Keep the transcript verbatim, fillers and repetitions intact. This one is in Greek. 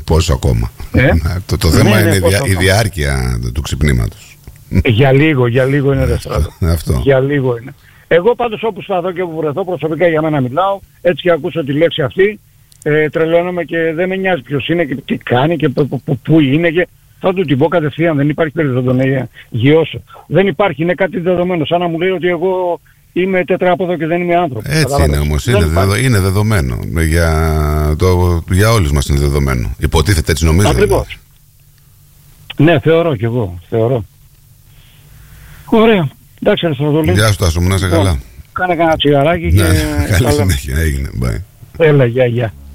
Πόσο ακόμα. Ε? το, το θέμα ναι, είναι ναι, δια, η διάρκεια του ξυπνήματος. Για λίγο, για λίγο είναι αυτό, αυτό. Για λίγο είναι. Εγώ πάντως όπου σταθώ και όπου βρεθώ, προσωπικά για μένα μιλάω, έτσι και ακούσω τη λέξη αυτή, ε, τρελαίνομαι και δεν με νοιάζει ποιος είναι και τι κάνει και πού είναι και θα του την πω κατευθείαν, δεν υπάρχει περίπτωση να τον γιώσω. Δεν υπάρχει, είναι κάτι δεδομένο, σαν να μου λέει ότι εγώ είμαι τετράποδο και δεν είμαι άνθρωπος. Έτσι κατάλαβες. Είναι όμως, είναι, δεδο, είναι δεδομένο, για, το, για όλους μας είναι δεδομένο. Υποτίθεται έτσι νομίζω. Ακριβώς. Ναι, θεωρώ κι εγώ, θεωρώ. Ωραία. Εντάξει, Αριστοτέλη. Γεια σου Τάσο μου, να είσαι καλά. Κάνε κανένα τσιγαράκι και... Καλή συνέχεια, έγινε. Bye. Έλα, γεια, γεια.